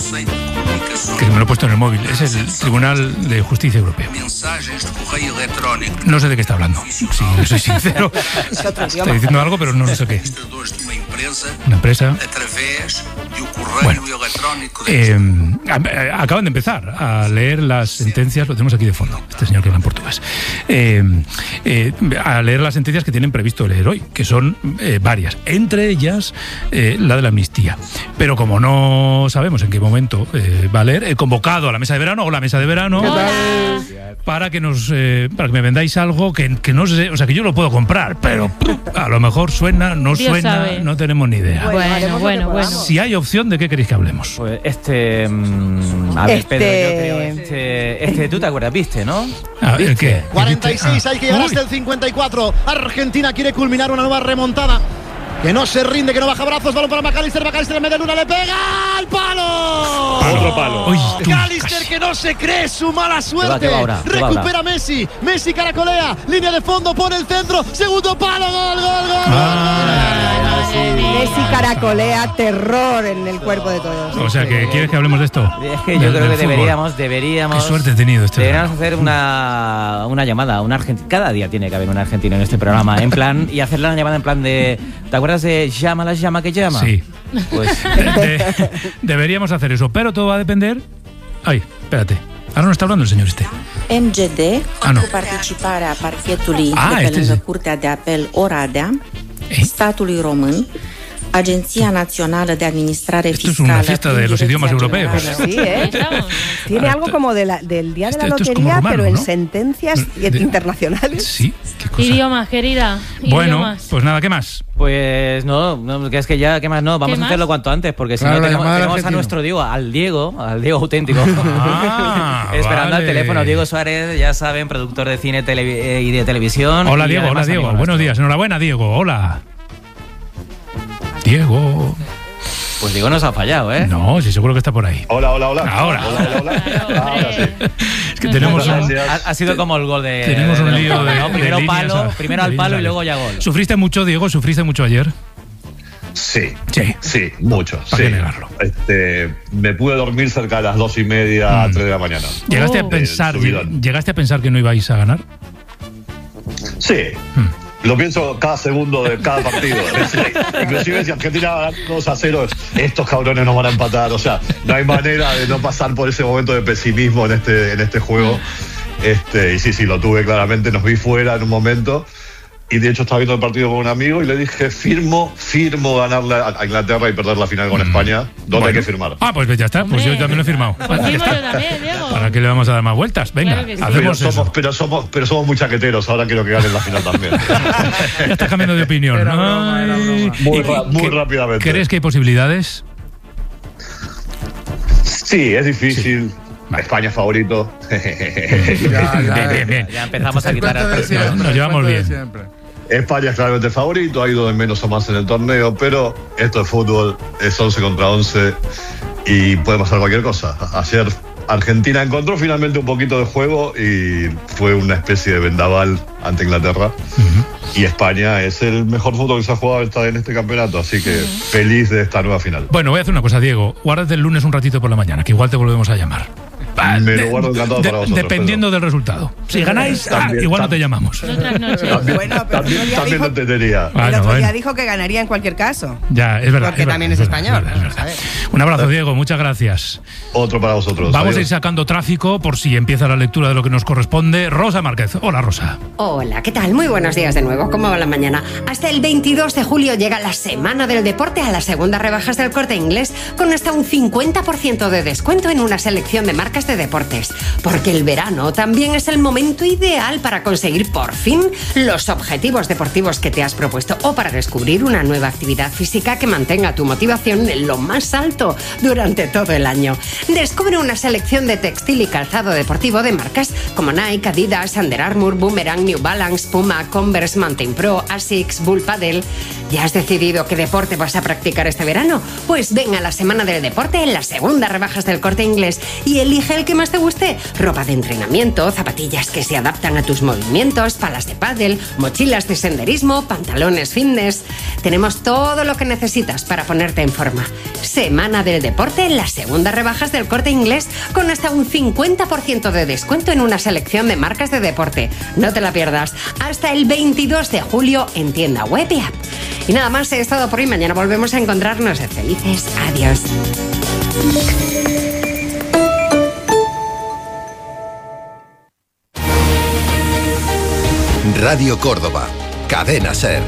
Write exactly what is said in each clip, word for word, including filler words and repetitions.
Que me lo he puesto en el móvil. Es el Tribunal de Justicia Europeo. No sé de qué está hablando. Si soy sincero. Está diciendo algo, pero no, no sé qué. Una empresa. Bueno, eh, acaban de empezar a leer las sentencias. Lo tenemos aquí de fondo, este señor que habla en portugués. Eh, eh, a leer las sentencias que tienen previsto leer hoy, que son eh, varias. Entre ellas, eh, la de la amnistía. Pero como no sabemos en qué momento eh, va a leer, he convocado a la mesa de verano o la mesa de verano para que nos eh, para que me vendáis algo que, que no sé, o sea, que yo lo puedo comprar, pero a lo mejor suena, no Dios suena, sabe. no tenemos ni idea. Bueno, bueno, bueno. Si hay opción, ¿de qué queréis que hablemos? Pues este... Mmm, a ver, Este- Pedro, yo creo, este... Este, tú te acuerdas, ¿viste, no? A ver, ¿qué? cuarenta y seis, Ah. hay que llegar Uy. hasta el cincuenta y cuatro. Argentina quiere culminar una nueva remontada. Que no se rinde, que no baja brazos. Balón para McAllister. McAllister en media luna le pega al palo. Otro palo. Uy, tú, McAllister casi. que no se cree su mala suerte. ¿Qué va, qué va ahora? ¿Qué va Recupera Messi. Messi caracolea. Línea de fondo, pone el centro. Segundo palo. Gol, gol, gol. Ah. Messi caracolea, terror en el cuerpo de todos. O sea, que ¿quieres que hablemos de esto? Es que yo Del- creo del que fútbol. deberíamos, deberíamos... Qué suerte he tenido este Deberíamos verano. hacer una, una llamada, una argentina. Cada día tiene que haber un argentino en este programa, en plan, y hacerle una llamada en plan de... ¿Te acuerdas de llama la llama que llama? Sí. Pues... De- de- deberíamos hacer eso, pero todo va a depender. Ay, espérate. Ahora no está hablando el señor este. M G D, Ah, no. cu participarea parchetului Ah, de pe este lângă es- Curtea de Apel Oradea, Eh? statului român, Agenția Națională de Administrare Esto es una Fiscală, fiesta prin de los Direcția idiomas europeos. Generală. Sí, ¿eh? Estamos. Tiene Ah, algo esto- como de la, del día de esto- la esto es como lotería, romano, pero en ¿no? sentencias De- internacionales. Sí, qué cosa. Idiomas, querida. Bueno, Idiomas. pues nada, ¿qué más? Pues no, no, que es que ya, ¿qué más? No, vamos ¿Qué a hacerlo más? cuanto antes, porque si Claro, no la tenemos, llamada del tenemos a argentino. nuestro Diego, al Diego, al Diego auténtico. Ah, Esperando vale. al teléfono. Diego Suárez, ya saben, productor de cine tele- eh, y de televisión. Hola, y Diego, hola, además Diego. amigo Buenos nuestro. días. Enhorabuena, Diego. Hola. Diego. Pues Diego nos ha fallado, ¿eh? No, sí, seguro que está por ahí. Hola, hola, hola. Ahora. Hola, hola, hola. Claro, Ahora sí. hombre. Es que tenemos un, Gracias. Ha, ha sido como el gol de... tenemos un de- lío de, ¿no? de Primero líneas palo, a- primero al de palo y líneas. luego ya gol. ¿Sufriste mucho, Diego? ¿Sufriste mucho ayer? Sí. Sí. Sí, mucho. ¿Para sí. qué negarlo? Este, me pude dormir cerca de las dos y media, Mm. tres de la mañana. ¿Llegaste Oh. a pensar, El subidón. llegaste a pensar que no ibais a ganar? Sí. Hmm. Lo pienso cada segundo de cada partido. Sí. Inclusive si Argentina va a ganar dos a cero, estos cabrones nos van a empatar. O sea, no hay manera de no pasar por ese momento de pesimismo en este, en este juego. Este, y sí, sí, lo tuve claramente. Nos vi fuera en un momento. Y de hecho estaba viendo el partido con un amigo y le dije, firmo, firmo ganarle a Inglaterra y perder la final con España. ¿Dónde Bueno. hay que firmar? Ah, pues ya está. Pues Hombre. yo también lo he firmado. Pues Ahí firmo está. yo también, Diego. ¿Para qué le vamos a dar más vueltas? Venga, Claro que sí. Pero hacemos somos, eso. pero, somos, pero somos muy chaqueteros. Ahora quiero que ganen la final también. Ya estás cambiando de opinión. Era broma, era Ay. broma. Muy ¿Y ra- qué- muy rápidamente. ¿Crees que hay posibilidades? Sí, es difícil. España es favorito. Bien, bien, bien. Ya empezamos a El quitar cuento al de siempre, Nos el llevamos cuento de bien. siempre. España es claramente el favorito, ha ido de menos a más en el torneo, pero esto es fútbol, es once contra once y puede pasar cualquier cosa. Ayer Argentina encontró finalmente un poquito de juego y fue una especie de vendaval ante Inglaterra. Y España es el mejor fútbol que se ha jugado esta- en este campeonato, así que feliz de esta nueva final. Bueno, voy a hacer una cosa, Diego. Guárdate el lunes un ratito por la mañana, que igual te volvemos a llamar. Va, Me lo de- guardo encantado de- para vosotros, Dependiendo del resultado. Si ganáis, ah, También, igual no te también. llamamos. Otras noches. También, Bueno, pero también, el otro día también dijo- lo entendería. Bueno, el otro día bueno. dijo que ganaría en cualquier caso. Ya, es verdad. Porque verdad, también es verdad, español, verdad, es verdad. ¿sabes? Un abrazo, Diego. Muchas gracias. Otro para vosotros. Vamos a ir Adiós. sacando tráfico por si empieza la lectura de lo que nos corresponde. Rosa Márquez. Hola, Rosa. Hola, ¿qué tal? Muy buenos días de nuevo. ¿Cómo va la mañana? Hasta el veintidós de julio llega la Semana del Deporte a las segundas rebajas del Corte Inglés con hasta un cincuenta por ciento de descuento en una selección de marcas de deportes. Porque el verano también es el momento ideal para conseguir por fin los objetivos deportivos que te has propuesto o para descubrir una nueva actividad física que mantenga tu motivación en lo más alto durante todo el año. Descubre una selección de textil y calzado deportivo de marcas como Nike, Adidas, Under Armour, Boomerang, New Balance, Puma, Converse, Mountain Pro, Asics, Bull Paddle. ¿Ya has decidido qué deporte vas a practicar este verano? Pues ven a la Semana del Deporte en las segundas rebajas del Corte Inglés y elige el que más te guste. Ropa de entrenamiento, zapatillas que se adaptan a tus movimientos, palas de pádel, mochilas de senderismo, pantalones fitness. Tenemos todo lo que necesitas para ponerte en forma. Semana del Deporte en las segundas rebajas del Corte Inglés con hasta un cincuenta por ciento de descuento en una selección de marcas de deporte. No te la pierdas. Hasta el veintidós de julio en tienda web y app. Y nada más, he estado por hoy. Mañana volvemos a encontrarnos. Felices. Adiós. Radio Córdoba. Cadena SER.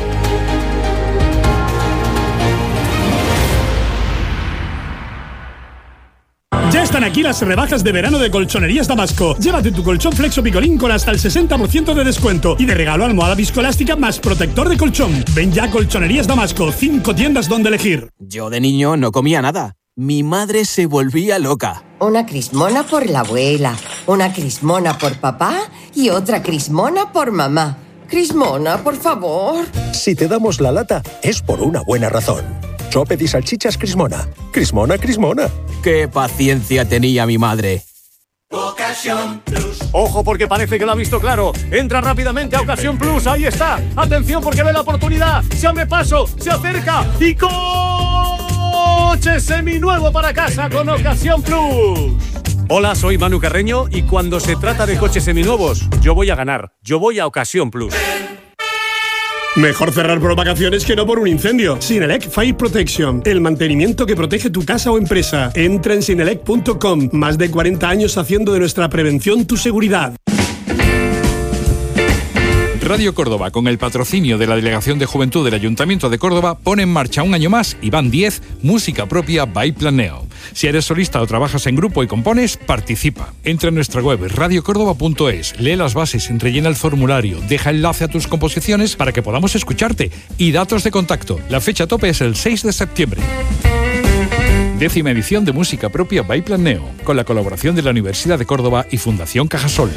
Ya están aquí las rebajas de verano de Colchonerías Damasco. Llévate tu colchón Flexo Picolín con hasta el sesenta por ciento de descuento y de regalo almohada viscoelástica más protector de colchón. Ven ya a Colchonerías Damasco, cinco tiendas donde elegir. Yo de niño no comía nada. Mi madre se volvía loca. Una crismona por la abuela, una crismona por papá y otra crismona por mamá. Crismona, por favor. Si te damos la lata, es por una buena razón. Soped y salchichas Crismona. Crismona, Crismona. ¡Qué paciencia tenía mi madre! Ocasión Plus. Ojo, porque parece que lo ha visto claro. Entra rápidamente a Ocasión Plus. Ahí está. Atención, porque ve la oportunidad. Se abre paso, se acerca y coche seminuevo para casa con Ocasión Plus. Hola, soy Manu Carreño y cuando se trata de coches seminuevos, yo voy a ganar. Yo voy a Ocasión Plus. Mejor cerrar por vacaciones que no por un incendio. Sinelec Fire Protection, el mantenimiento que protege tu casa o empresa. Entra en sinelec punto com. Más de cuarenta años haciendo de nuestra prevención tu seguridad. Radio Córdoba, con el patrocinio de la Delegación de Juventud del Ayuntamiento de Córdoba, pone en marcha un año más y van diez, música propia by Planeo. Si eres solista o trabajas en grupo y compones, participa. Entra en nuestra web radio córdoba punto es, lee las bases, rellena el formulario, deja enlace a tus composiciones para que podamos escucharte y datos de contacto. La fecha tope es el seis de septiembre. Décima edición de música propia by Planeo, con la colaboración de la Universidad de Córdoba y Fundación Cajasol.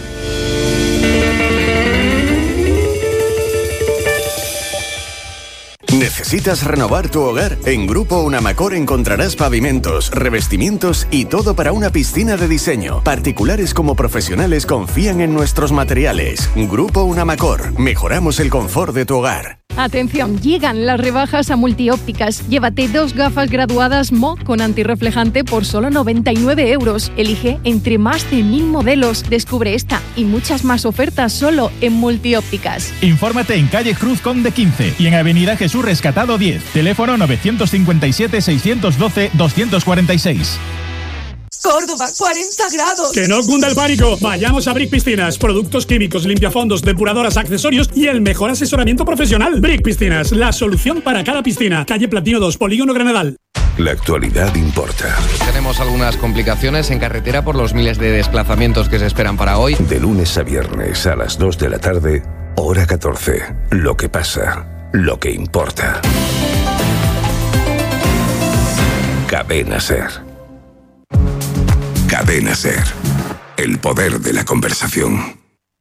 ¿Necesitas renovar tu hogar? En Grupo Unamacor encontrarás pavimentos, revestimientos y todo para una piscina de diseño. Particulares como profesionales confían en nuestros materiales. Grupo Unamacor. Mejoramos el confort de tu hogar. Atención, llegan las rebajas a Multiópticas. Llévate dos gafas graduadas M O con antirreflejante por solo noventa y nueve euros. Elige entre más de mil modelos. Descubre esta y muchas más ofertas solo en Multiópticas. Infórmate en calle Cruz Conde quince y en avenida Jesús Rescatado diez. Teléfono novecientos cincuenta y siete, seiscientos doce, doscientos cuarenta y seis. Córdoba, cuarenta grados. Que no cunda el pánico. Vayamos a Brick Piscinas. Productos químicos, limpiafondos, depuradoras, accesorios y el mejor asesoramiento profesional. Brick Piscinas, la solución para cada piscina. Calle Platino dos, Polígono Granadal. La actualidad importa. Tenemos algunas complicaciones en carretera por los miles de desplazamientos que se esperan para hoy. De lunes a viernes a las dos de la tarde, hora catorce. Lo que pasa, lo que importa. Cadena SER. Cadena SER. El poder de la conversación.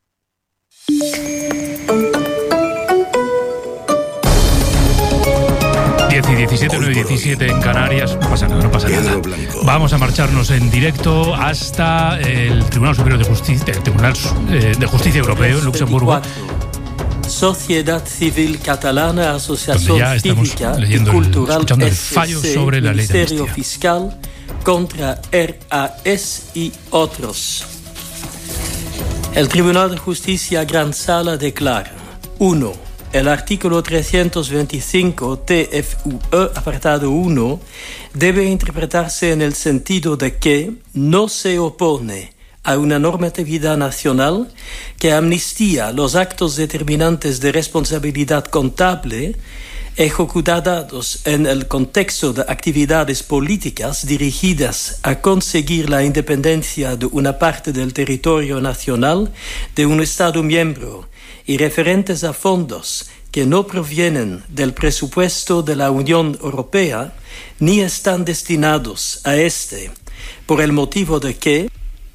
diez y diecisiete, nueve y diecisiete en Canarias. No pasa nada, no pasa nada. Vamos a marcharnos en directo hasta el Tribunal Superior de Justicia, el Tribunal de Justicia Europeo en Luxemburgo. Sociedad Civil Catalana, Asociación Cívica y el, Cultural el fallo S C, sobre la ley de Ministerio Fiscal contra R A S y otros. El Tribunal de Justicia Gran Sala declara: uno. El artículo trescientos veinticinco T F U E, apartado uno, debe interpretarse en el sentido de que no se opone a una normatividad nacional que amnistía los actos determinantes de responsabilidad contable ejecutados en el contexto de actividades políticas dirigidas a conseguir la independencia de una parte del territorio nacional de un Estado miembro y referentes a fondos que no provienen del presupuesto de la Unión Europea ni están destinados a este, por el motivo de que...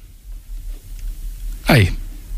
Ahí.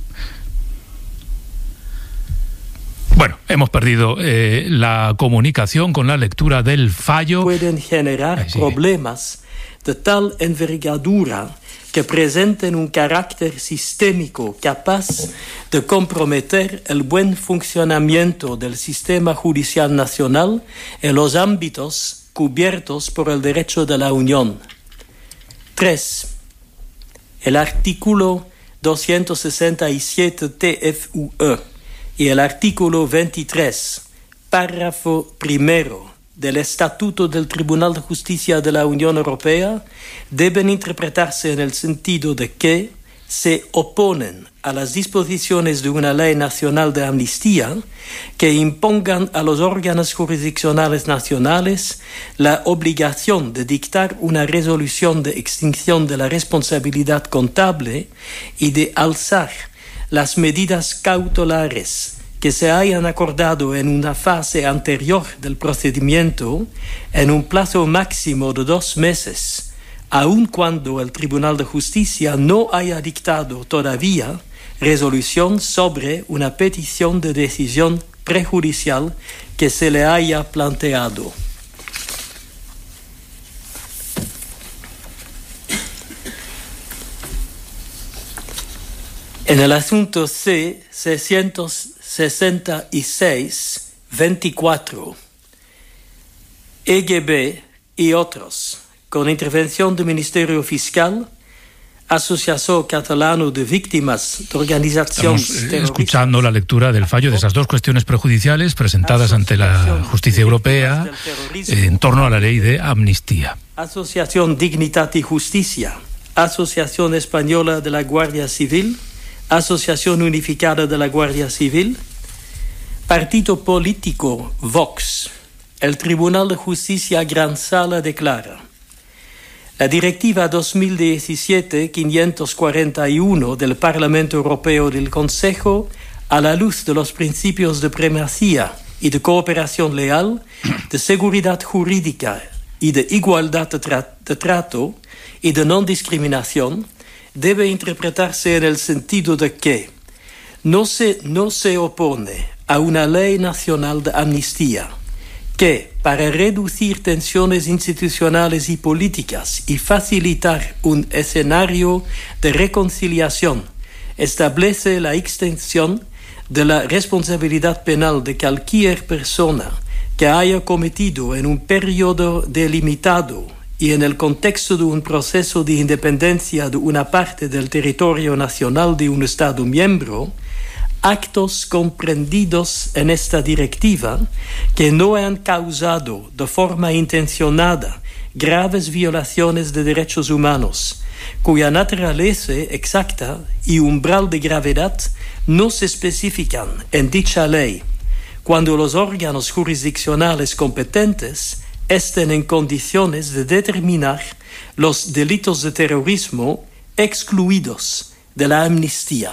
Bueno, hemos perdido eh, la comunicación con la lectura del fallo. Pueden generar problemas de tal envergadura que presenten un carácter sistémico capaz de comprometer el buen funcionamiento del sistema judicial nacional en los ámbitos cubiertos por el derecho de la Unión. tres. El artículo doscientos sesenta y siete T F U E y el artículo veintitrés, párrafo primero del Estatuto del Tribunal de Justicia de la Unión Europea deben interpretarse en el sentido de que se oponen a las disposiciones de una ley nacional de amnistía que impongan a los órganos jurisdiccionales nacionales la obligación de dictar una resolución de extinción de la responsabilidad contable y de alzar las medidas cautelares que se hayan acordado en una fase anterior del procedimiento en un plazo máximo de dos meses, aun cuando el Tribunal de Justicia no haya dictado todavía resolución sobre una petición de decisión prejudicial que se le haya planteado. En el asunto C seiscientos sesenta y seis veinticuatro, E G B y otros, con intervención del Ministerio Fiscal, Asociación Catalana de Víctimas de Organizaciones Estamos eh, escuchando la lectura del fallo de esas dos cuestiones prejudiciales presentadas ante la Justicia Europea eh, en torno a la ley de amnistía. Asociación Dignidad y Justicia, Asociación Española de la Guardia Civil, Asociación Unificada de la Guardia Civil, Partido Político Vox. El Tribunal de Justicia Gran Sala declara: la Directiva dos mil diecisiete quinientos cuarenta y uno del Parlamento Europeo y del Consejo, a la luz de los principios de primacía y de cooperación leal, de seguridad jurídica y de igualdad de, tra- de trato y de no discriminación, debe interpretarse en el sentido de que no se, no se opone a una ley nacional de amnistía que, para reducir tensiones institucionales y políticas y facilitar un escenario de reconciliación, establece la extensión de la responsabilidad penal de cualquier persona que haya cometido en un periodo delimitado y en el contexto de un proceso de independencia de una parte del territorio nacional de un Estado miembro, actos comprendidos en esta directiva que no han causado de forma intencionada graves violaciones de derechos humanos, cuya naturaleza exacta y umbral de gravedad no se especifican en dicha ley, cuando los órganos jurisdiccionales competentes estén en condiciones de determinar los delitos de terrorismo excluidos de la amnistía.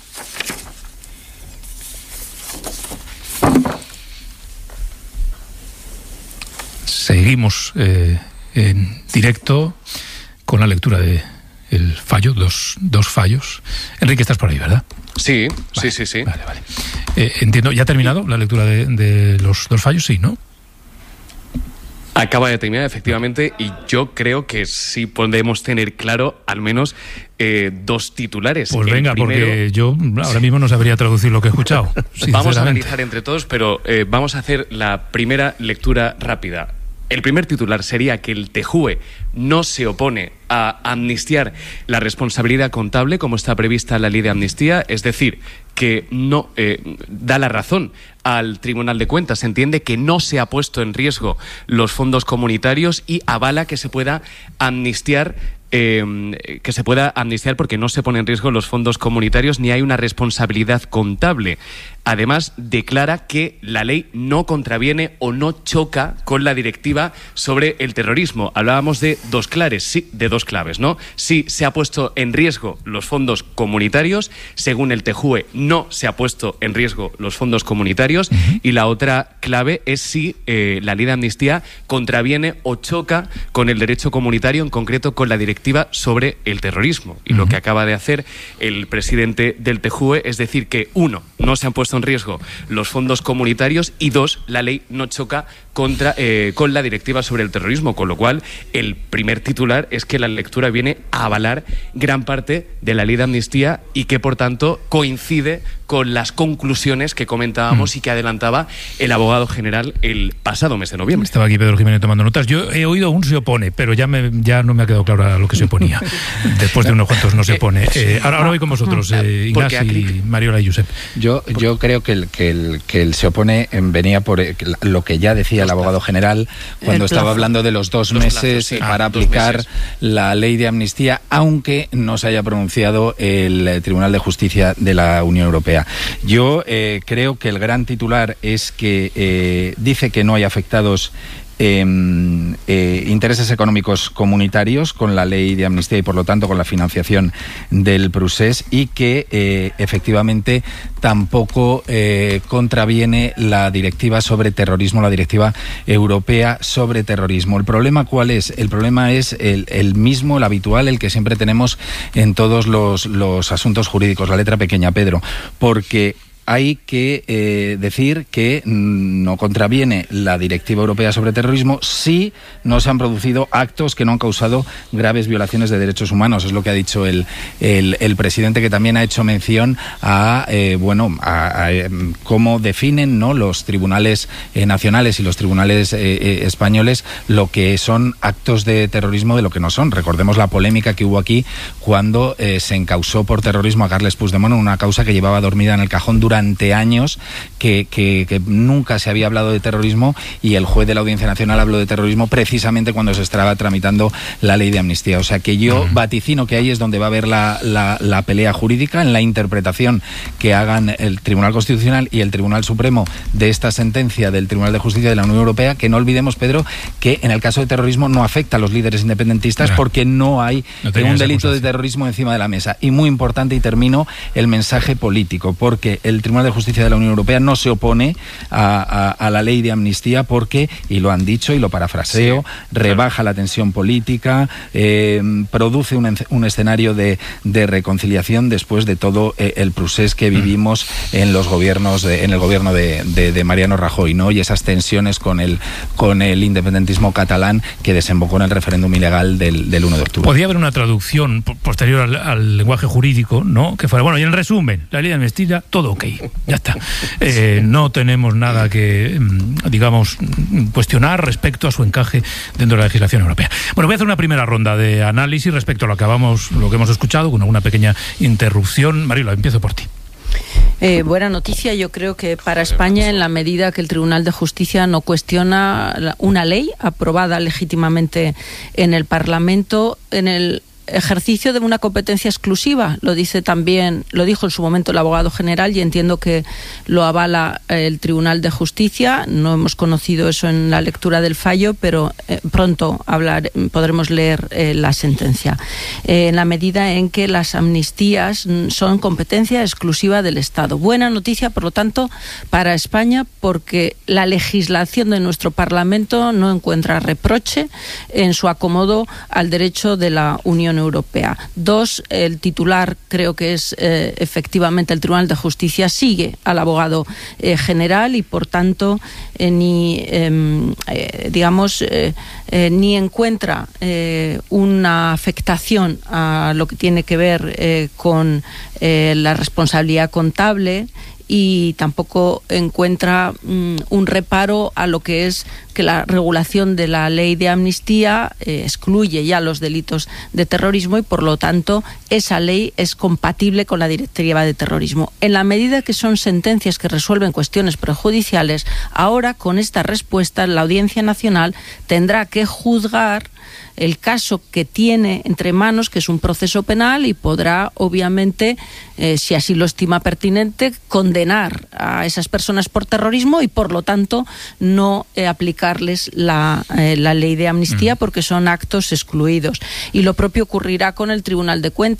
Seguimos eh, en directo con la lectura de el fallo, dos, dos fallos. Enrique, estás por ahí, ¿verdad? Sí, vale, sí, sí, sí. Vale, vale. Eh, entiendo, ¿ya ha terminado la lectura de, de los dos fallos? Sí, ¿no? Acaba de terminar, efectivamente, y yo creo que sí podemos tener claro al menos eh, dos titulares. Pues El venga, primero, porque yo ahora mismo no sabría traducir lo que he escuchado. Vamos a analizar entre todos, pero eh, vamos a hacer la primera lectura rápida. El primer titular sería que el T J U E no se opone a amnistiar la responsabilidad contable como está prevista en la ley de amnistía, es decir, que no eh, da la razón al Tribunal de Cuentas, entiende que no se ha puesto en riesgo los fondos comunitarios y avala que se pueda amnistiar Eh, que se pueda amnistiar porque no se pone en riesgo los fondos comunitarios ni hay una responsabilidad contable. Además, declara que la ley no contraviene o no choca con la directiva sobre el terrorismo. Hablábamos de dos claves, sí, de dos claves, ¿no? Sí, se ha puesto en riesgo los fondos comunitarios, según el T J U E no se ha puesto en riesgo los fondos comunitarios, uh-huh. Y la otra clave es si eh, la ley de amnistía contraviene o choca con el derecho comunitario, en concreto con la directiva sobre el terrorismo. Y uh-huh. Lo que acaba de hacer el presidente del T J U E es decir que, uno, no se han puesto en riesgo los fondos comunitarios y, dos, la ley no choca contra, eh, con la directiva sobre el terrorismo, con lo cual el primer titular es que la lectura viene a avalar gran parte de la ley de amnistía y que por tanto coincide con las conclusiones que comentábamos mm. y que adelantaba el abogado general el pasado mes de noviembre. Estaba aquí Pedro Jiménez tomando notas. Yo he oído un se opone, pero ya, me, ya no me ha quedado claro a lo que se oponía. Después de unos cuantos no se opone. Eh, ahora, ahora voy con vosotros, eh, Ignacio y Mariola y Josep. Yo, yo creo que el, que, el, que el se opone venía por lo que ya decía el abogado general cuando estaba hablando de los dos los meses plazos, sí. para ah, aplicar meses. la ley de amnistía, aunque no se haya pronunciado el Tribunal de Justicia de la Unión Europea. Yo eh, creo que el gran titular es que eh, dice que no hay afectados Eh, eh, intereses económicos comunitarios con la ley de amnistía y por lo tanto con la financiación del Prusés, y que eh, efectivamente tampoco eh, contraviene la directiva sobre terrorismo, la directiva europea sobre terrorismo. ¿El problema cuál es? El problema es el, el mismo, el habitual, el que siempre tenemos en todos los, los asuntos jurídicos, la letra pequeña, Pedro, porque hay que eh, decir que no contraviene la Directiva Europea sobre Terrorismo si no se han producido actos que no han causado graves violaciones de derechos humanos. Es lo que ha dicho el, el, el presidente, que también ha hecho mención a, eh, bueno, a, a eh, cómo definen, ¿no?, los tribunales eh, nacionales y los tribunales eh, eh, españoles lo que son actos de terrorismo de lo que no son. Recordemos la polémica que hubo aquí cuando eh, se encausó por terrorismo a Carles Puigdemont en una causa que llevaba dormida en el cajón durante durante años, que, que, que nunca se había hablado de terrorismo, y el juez de la Audiencia Nacional habló de terrorismo precisamente cuando se estaba tramitando la ley de amnistía. O sea que yo uh-huh. vaticino que ahí es donde va a haber la, la, la pelea jurídica, en la interpretación que hagan el Tribunal Constitucional y el Tribunal Supremo de esta sentencia del Tribunal de Justicia de la Unión Europea, que no olvidemos, Pedro, que en el caso de terrorismo no afecta a los líderes independentistas, no. porque no hay no un delito de terrorismo encima de la mesa. Y muy importante, y termino, el mensaje político, porque el Tribunal de Justicia de la Unión Europea no se opone a, a, a la ley de amnistía porque, y lo han dicho y lo parafraseo, sí, rebaja claro. la tensión política, eh, produce un, un escenario de, de reconciliación después de todo eh, el procés que vivimos mm. en los gobiernos, de, en el gobierno de, de, de Mariano Rajoy, ¿no? Y esas tensiones con el, con el independentismo catalán que desembocó en el referéndum ilegal del, del uno de octubre. Podría haber una traducción posterior al, al lenguaje jurídico, ¿no?, que fuera, bueno, y en resumen, la ley de amnistía, todo ok. Ya está. Eh, no tenemos nada que, digamos, cuestionar respecto a su encaje dentro de la legislación europea. Bueno, voy a hacer una primera ronda de análisis respecto a lo que, acabamos, lo que hemos escuchado, con alguna pequeña interrupción. Mariola, empiezo por ti. Eh, buena noticia, yo creo que para España, en la medida que el Tribunal de Justicia no cuestiona una ley aprobada legítimamente en el Parlamento, en el ejercicio de una competencia exclusiva, lo dice también, lo dijo en su momento el abogado general, y entiendo que lo avala el Tribunal de Justicia. No hemos conocido eso en la lectura del fallo, pero eh, pronto hablar, podremos leer eh, la sentencia. Eh, en la medida en que las amnistías son competencia exclusiva del Estado. Buena noticia, por lo tanto, para España, porque la legislación de nuestro Parlamento no encuentra reproche en su acomodo al derecho de la Unión Europea. Dos, el titular creo que es eh, efectivamente el Tribunal de Justicia sigue al abogado eh, general y por tanto eh, ni eh, eh, digamos eh, eh, ni encuentra eh, una afectación a lo que tiene que ver eh, con eh, la responsabilidad contable, y tampoco encuentra um, un reparo a lo que es que la regulación de la ley de amnistía eh, excluye ya los delitos de terrorismo, y por lo tanto esa ley es compatible con la directiva de terrorismo. En la medida que son sentencias que resuelven cuestiones prejudiciales, ahora con esta respuesta la Audiencia Nacional tendrá que juzgar el caso que tiene entre manos, que es un proceso penal, y podrá, obviamente, eh, si así lo estima pertinente, condenar a esas personas por terrorismo y, por lo tanto, no eh, aplicarles la, eh, la ley de amnistía, porque son actos excluidos. Y lo propio ocurrirá con el Tribunal de Cuentas,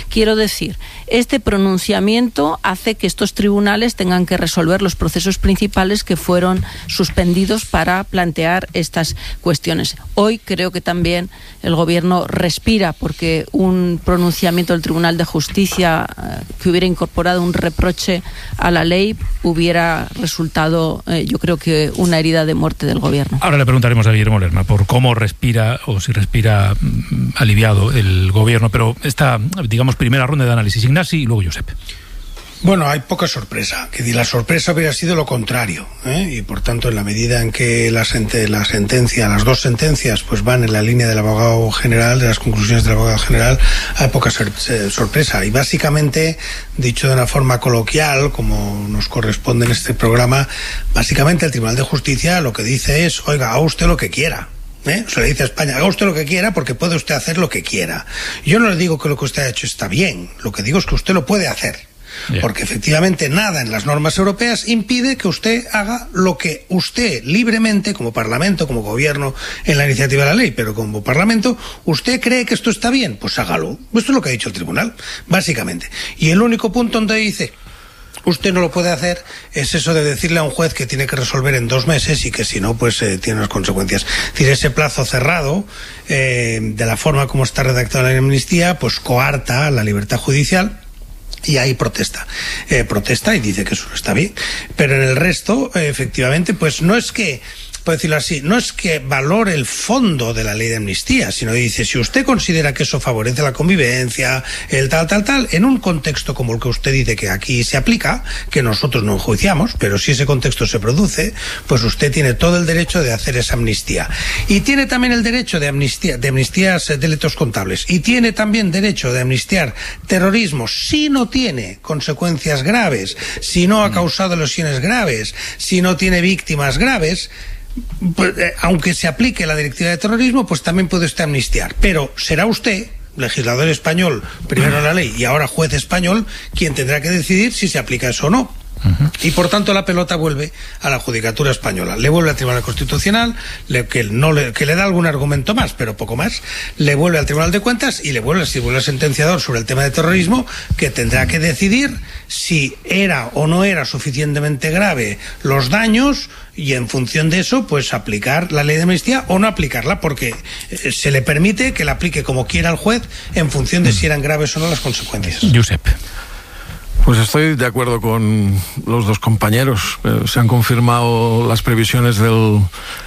Quiero decir, este pronunciamiento hace que estos tribunales tengan que resolver los procesos principales que fueron suspendidos para plantear estas cuestiones. Hoy creo que también el Gobierno respira porque un pronunciamiento del Tribunal de Justicia eh, que hubiera incorporado un reproche a la ley hubiera resultado, eh, yo creo que, una herida de muerte del Gobierno. Ahora le preguntaremos a Guillermo Lerma por cómo respira o si respira mm, aliviado el Gobierno, pero esta, digamos, primera ronda de análisis, Ignasi y luego Josep. Bueno, hay poca sorpresa, que la sorpresa hubiera sido lo contrario, ¿eh? Y por tanto, en la medida en que la, sent- la sentencia, las dos sentencias, pues van en la línea del abogado general, de las conclusiones del abogado general, hay poca sor- sorpresa. Y básicamente, dicho de una forma coloquial, como nos corresponde en este programa, básicamente el Tribunal de Justicia lo que dice es, oiga, haga usted lo que quiera. ¿Eh? Se le dice a España, haga usted lo que quiera porque puede usted hacer lo que quiera. Yo no le digo que lo que usted ha hecho está bien, lo que digo es que usted lo puede hacer. Yeah. Porque efectivamente nada en las normas europeas impide que usted haga lo que usted libremente, como Parlamento, como Gobierno, en la iniciativa de la ley, pero como Parlamento, usted cree que esto está bien, pues hágalo. Esto es lo que ha dicho el Tribunal, básicamente. Y el único punto donde dice usted no lo puede hacer es eso de decirle a un juez que tiene que resolver en dos meses y que si no, pues eh, tiene unas consecuencias. Es decir, ese plazo cerrado, eh, de la forma como está redactada la amnistía, pues coarta la libertad judicial. Y ahí protesta, eh, protesta y dice que eso no está bien. Pero en el resto, eh, efectivamente, pues no es que, por decirlo así, no es que valore el fondo de la ley de amnistía, sino dice, si usted considera que eso favorece la convivencia, el tal, tal, tal, en un contexto como el que usted dice que aquí se aplica, que nosotros no enjuiciamos, pero si ese contexto se produce, pues usted tiene todo el derecho de hacer esa amnistía. Y tiene también el derecho de amnistía, de amnistías de delitos contables. Y tiene también derecho de amnistiar terrorismo si no tiene consecuencias graves, si no ha causado lesiones graves, si no tiene víctimas graves. Pues, eh, aunque se aplique la directiva de terrorismo, pues también puede usted amnistiar. Pero será usted, legislador español, primero en la ley y ahora juez español, quien tendrá que decidir si se aplica eso o no. Uh-huh. Y por tanto la pelota vuelve a la Judicatura Española, le vuelve al Tribunal Constitucional, le, que, no le, que le da algún argumento más, pero poco más, le vuelve al Tribunal de Cuentas y le vuelve, si vuelve al sentenciador sobre el tema de terrorismo, que tendrá que decidir si era o no era suficientemente grave los daños y en función de eso pues aplicar la ley de amnistía o no aplicarla, porque eh, se le permite que la aplique como quiera el juez en función de si eran graves o no las consecuencias. Josep. Pues estoy de acuerdo con los dos compañeros. Eh, se han confirmado las previsiones del,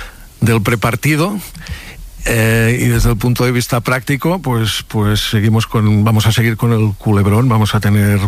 del prepartido eh, y desde el punto de vista práctico, pues, pues seguimos con, vamos a seguir con el culebrón, vamos a tener